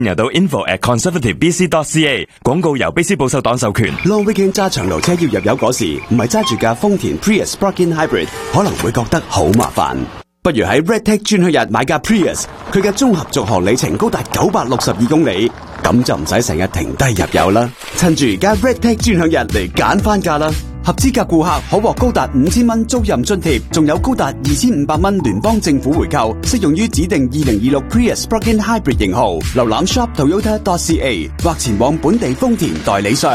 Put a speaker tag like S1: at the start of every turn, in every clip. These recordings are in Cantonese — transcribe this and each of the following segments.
S1: 由到 info@conservativebc.ca 廣告由卑斯保守黨授權。
S2: Long weekend 揸長途車要入油嗰時，唔係揸住架豐田 Prius Plug-in Hybrid， 可能會覺得好麻煩。不如喺 Redtech 專區日買架 Prius， 佢嘅綜合續航里程高達962公里，咁就唔使成日停低入油啦。趁住而家 Redtech 專區日嚟揀翻架啦！合資格顧客可獲高達5000蚊租賃津貼，仲有高達2500蚊聯邦政府回購，適用於指定2026 Prius Plug-in Hybrid 型號。瀏覽 shoptoyota.ca 或前往本地豐田代理商。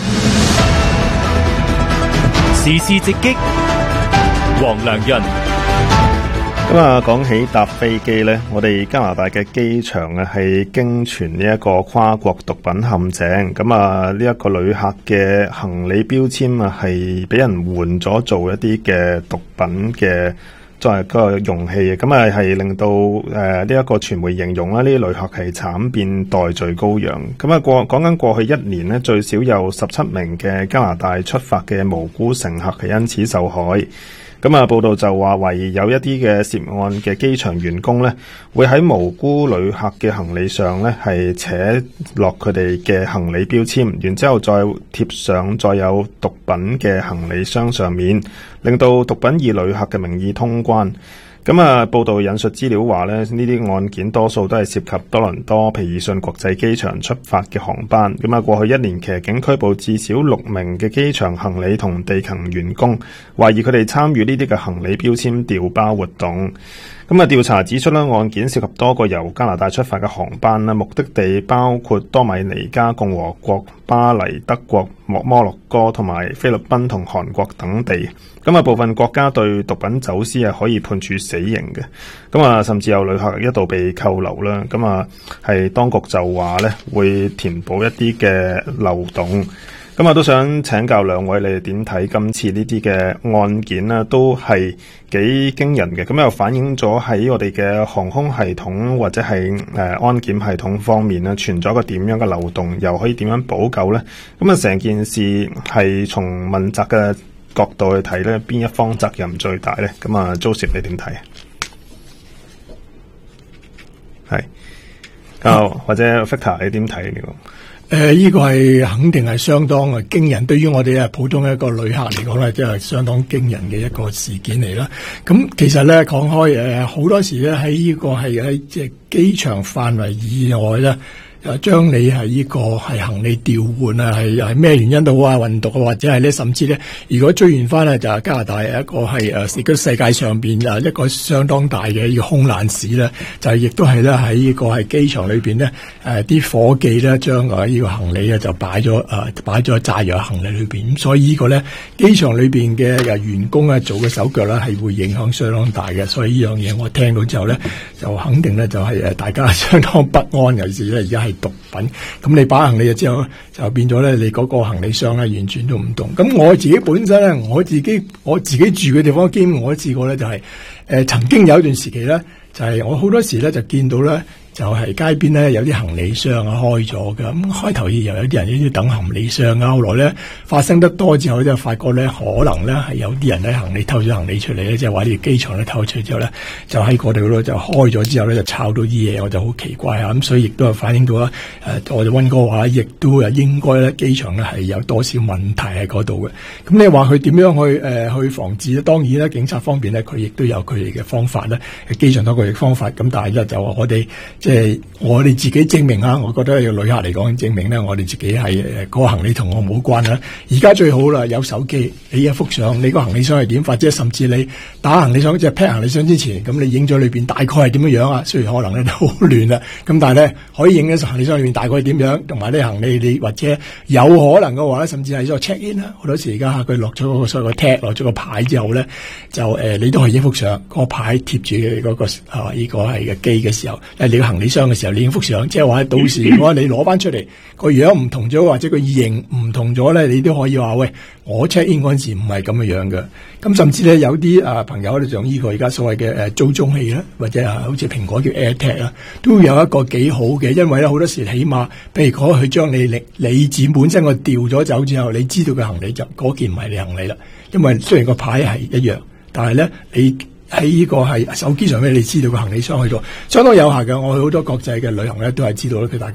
S3: 時事直擊，黃良潤。
S4: 講起搭飛機呢，我哋加拿大嘅機場係經傳呢一個跨國毒品陷阱。呢一個旅客嘅行李標籤係俾人換咗做一啲嘅毒品嘅作為個容器，係令到呢一個傳媒形容啦，呢啲旅客係慘變代罪羔羊。講緊過去1年呢，最少有17名嘅加拿大出發嘅無辜乘客係因此受害。報道就話懷疑有一啲嘅涉案嘅機場員工呢，會喺無辜旅客嘅行李上呢係扯落佢哋嘅行李標籤，然之後再貼上載有毒品嘅行李箱上面，令到毒品以旅客嘅名義通關。報道引述資料話呢啲案件多數都係涉及多倫多皮爾遜國際機場出發嘅航班。過去1年期警拘捕至少6名嘅機場行李同地勤員工，懷疑佢哋參與呢啲嘅行李標籤調包活動。調查指出案件涉及多個由加拿大出發嘅航班，目的地包括多米尼加共和國、巴黎、德國、摩洛哥同埋菲律賓同韓國等地。部分國家對毒品走私係可以判處死刑嘅。甚至有旅客一度被扣留啦。係當局就話呢會填補一啲嘅漏洞。都想請教兩位，你哋點睇今次呢啲嘅案件呢？都係幾驚人嘅。又反映咗喺我哋嘅航空系統或者係安檢系統方面呢，存在一個點樣嘅漏洞，又可以點樣補救呢？成件事係從問責嘅角度去睇呢，邊一方責任最大呢？Joseph 你點睇？係，或者 Victor 你點睇呢個？
S5: 呢個係肯定係相當驚人，對於我哋普通一個旅客嚟講咧，即係相當驚人嘅一個事件嚟啦。咁其實咧講開好多時咧喺呢個係喺即係機場範圍以外咧，將你係呢個係行李調換啊，係咩原因都好啊，運毒啊，或者係咧，甚至咧，如果追源翻咧，就係加拿大一個係世界上邊一個相當大嘅一個空難史咧，就係亦都係咧喺呢個係機場裏邊咧，啲夥計咧將呢個行李咧就擺咗炸藥行李裏邊，咁所以呢個咧機場裏邊嘅員工啊做嘅手腳咧係會影響相當大嘅，所以呢樣嘢我聽到之後咧就肯定咧就係大家相當不安，尤其是咧而家係毒品，咁你擺行李之後就變咗咧，你嗰個行李箱咧完全都唔同。咁我自己本身咧，我自己住嘅地方，基本我都試過咧，就係曾經有一段時期咧，就係我好多時咧就見到咧。就係街邊咧有啲行李箱開咗㗎，咁開頭又有啲人要等行李箱啊，後來咧發生得多之後就發覺咧可能咧係有啲人喺行李偷咗行李出嚟咧，即係話啲機場咧偷出之後咧，就喺嗰度就開咗之後咧就抄到啲嘢，我就好奇怪啊！咁所以亦都係反映到啦，我哋溫哥華亦都應該咧機場咧係有多少問題喺嗰度嘅。咁你話佢點樣去防治咧？當然咧，警察方面咧佢亦都有佢哋嘅方法咧，機場當局嘅方法。咁但係咧就我哋即係我哋自己證明啊！我覺得有旅客嚟講證明咧，我哋自己係嗰個行李同我冇關啦。而家最好啦，有手機，你一幅相，你個行李箱係點，或者甚至你打行李箱，即係 pack 行李箱之前，咁你影咗裏邊大概係點樣樣啊？雖然可能咧都好亂啦，咁但係咧可以影咗行李箱裏邊大概係點樣，同埋呢行李你或者有可能嘅話咧，甚至係做 check in 啦。好多時而家佢落咗嗰個所謂個 tag 落咗個牌之後咧，就你都可以影幅相，個牌貼住嗰個呢個係嘅機嘅時候，你個行李箱嘅時候，你影幅相，即係話到時如果你攞翻出嚟個樣唔同咗，或者個型唔同咗咧，你都可以話喂，我 check in 嗰陣時唔係咁嘅樣嘅。咁甚至咧有啲朋友咧就用呢個而家所謂嘅追蹤器啦，或者好似蘋果叫 AirTag 啦，都有一個幾好嘅，因為咧好多時起碼，譬如講佢將你自本身個掉咗走之後，你知道嘅行李就嗰件唔係你行李啦，因為雖然個牌係一樣，但係咧你喺呢個係手機上面，你知道個行李箱去到相當有效嘅。我去好多國際嘅旅行咧，都係知道咧，佢大概